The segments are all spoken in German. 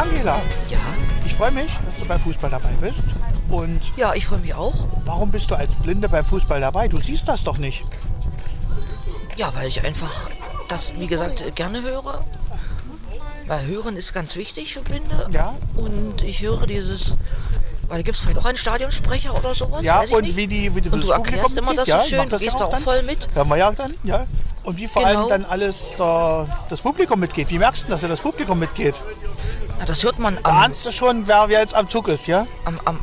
Angela, Ja. ich freue mich, dass du beim Fußball dabei bist. Und Ja, ich freue mich auch. warum bist du als Blinde beim Fußball dabei? Du siehst das doch nicht. Ja, weil ich einfach das, wie gesagt, gerne höre. Weil Hören ist ganz wichtig für Blinde. Ja. Und ich höre dieses, weil da gibt es vielleicht auch einen Stadionsprecher oder sowas, Ja, weiß ich und nicht. wie und du das erklärst Publikum immer das mitgeht, so ja, schön, macht du das gehst ja da auch dann. voll mit. Hören wir ja dann, ja. Und wie vor Genau. allem dann alles das Publikum mitgeht. Wie merkst du, dass das Publikum mitgeht? Ja, das hört man Da ahnst du schon, wer jetzt am Zug ist, ja?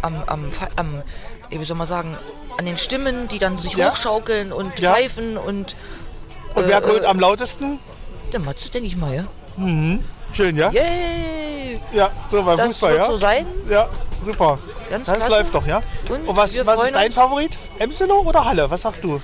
wie soll man sagen, an den Stimmen, die dann sich Ja. hochschaukeln und Ja. pfeifen und Und wer grölt am lautesten? der Matze, denke ich mal, ja. Schön, ja? Yay! Ja, so beim Das Fußball, wird ja? so sein. Ja, super. Ganz Das klasse. läuft doch, ja? Und was wir ist freuen dein uns. Favorit? Emselo oder Halle? Was sagst du?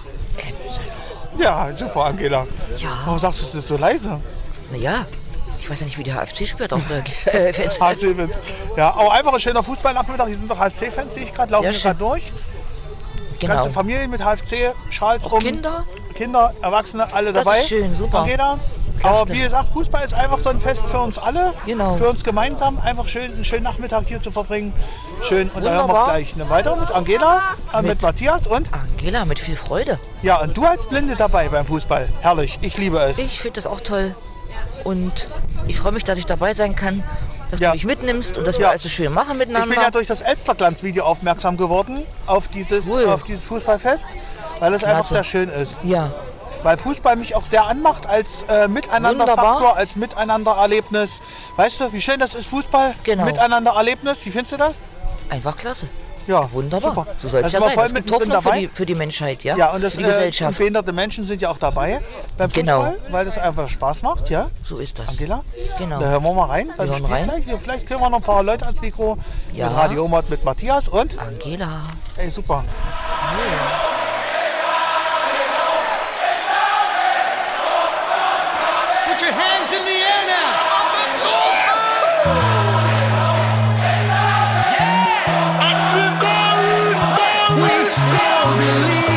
Ja, super, Angela. Ja. Warum sagst du das so leise? Naja, ich weiß ja nicht, wie die HFC spielt auf der Fans. HFC-Fans. Ja, auch einfach ein schöner Fußballnachmittag. Hier sind doch HFC-Fans, sehe ich gerade, laufen Ja, hier schön. gerade durch. Genau. Ganze Familie mit HFC-Schals Auch um. Kinder? Erwachsene, alle Das dabei. ist schön, super. Angela. Klasse. Aber wie gesagt, Fußball ist einfach so ein Fest für uns alle. Genau. Für uns gemeinsam. Einfach schön, einen schönen Nachmittag hier zu verbringen. Schön. Und dann hören wir Wunderbar. gleich weiter mit Angela, mit Mit- Matthias und Angela, mit viel Freude. ja, und du als Blinde dabei beim Fußball. Herrlich, ich liebe es. Ich finde das auch toll. Und ich freue mich, dass ich dabei sein kann, dass Ja. du mich mitnimmst und dass wir Ja. alles so schön machen Ich bin miteinander. ja durch das Elsterglanz-Video aufmerksam geworden auf dieses Cool. Fußballfest, weil es einfach Klasse. sehr schön ist. Ja, Weil Fußball mich auch sehr anmacht als Miteinanderfaktor, Wunderbar. als Miteinandererlebnis. Weißt du, wie schön das ist, Fußball? Genau. Miteinandererlebnis, wie findest du das? einfach klasse. Ja, Wunderbar. super. So soll es Da ja sind wir sein. voll Es gibt mittendrin Hoffnung dabei. für die Menschheit, ja? Ja, und das für die Gesellschaft. behinderte Menschen sind ja auch dabei beim Genau. Fußball, weil das einfach Spaß macht, ja? So ist das. Angela? Genau. Da hören wir mal rein. Wir hören rein. Gleich. Vielleicht kriegen wir noch ein paar Leute ans Mikro. Ja. Mit Radio Omot mit Matthias und? Angela. Ey, super. Put your hands in the air now. We still believe.